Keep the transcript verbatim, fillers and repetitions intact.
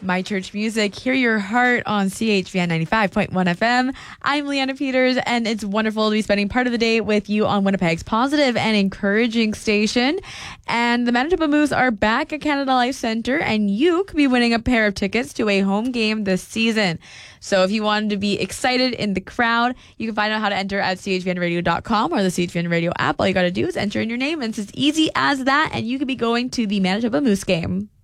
My Church Music. Hear your heart on C H V N ninety-five point one F M. I'm Leanna Peters, and it's wonderful to be spending part of the day with you on Winnipeg's positive and encouraging station. And the Manitoba Moose are back at Canada Life Centre, and you could be winning a pair of tickets to a home game this season. So if you wanted to be excited in the crowd, you can find out how to enter at c h v n radio dot com or the C H V N Radio app. All you got to do is enter in your name, and it's as easy as that, and you could be going to the Manitoba Moose game.